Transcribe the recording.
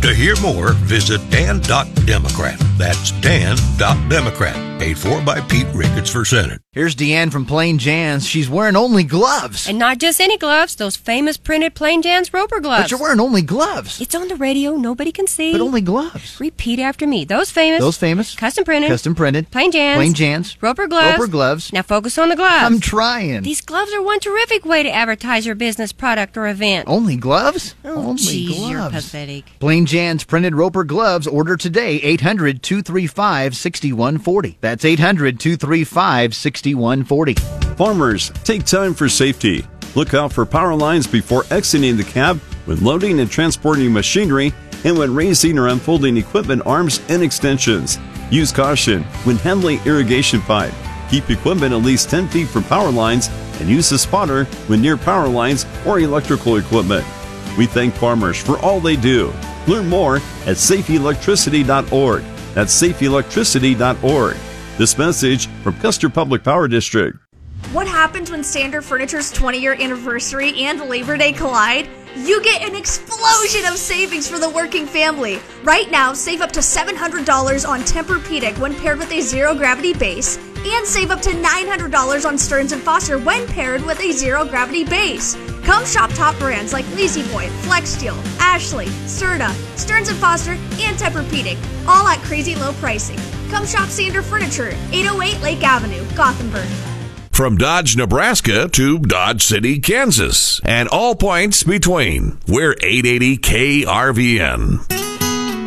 To hear more, visit Dan.Democrat. That's Dan.Democrat. Paid for by Pete Ricketts for Senate. Here's Deanne from Plain Jan's. She's wearing only gloves. And not just any gloves, those famous printed Plain Jan's Roper gloves. But you're wearing only gloves. It's on the radio, nobody can see. But only gloves. Repeat after me. Those famous. Custom printed. Plain Jan's. Roper gloves. Now focus on the gloves. I'm trying. These gloves are one terrific way to advertise your business, product, or event. Only gloves? Oh, geez, you're pathetic. Plain Jan's printed Roper gloves. Order today. 800-235-6140. That's 800-235-6140. Farmers, take time for safety. Look out for power lines before exiting the cab when loading and transporting machinery and when raising or unfolding equipment arms and extensions. Use caution when handling irrigation pipe. Keep equipment at least 10 feet from power lines and use a spotter when near power lines or electrical equipment. We thank farmers for all they do. Learn more at safeelectricity.org. That's safeelectricity.org. This message from Custer Public Power District. What happens when Standard Furniture's 20-year anniversary and Labor Day collide? You get an explosion of savings for the working family. Right now, save up to $700 on Tempur-Pedic when paired with a zero-gravity base, and save up to $900 on Stearns & Foster when paired with a zero-gravity base. Come shop top brands like La-Z-Boy, FlexSteel, Ashley, Serta, Stearns & Foster, and Tempur-Pedic, all at crazy low pricing. Come shop Standard Furniture, 808 Lake Avenue, Gothenburg. From Dodge, Nebraska to Dodge City, Kansas, and all points between. We're 880 KRVN.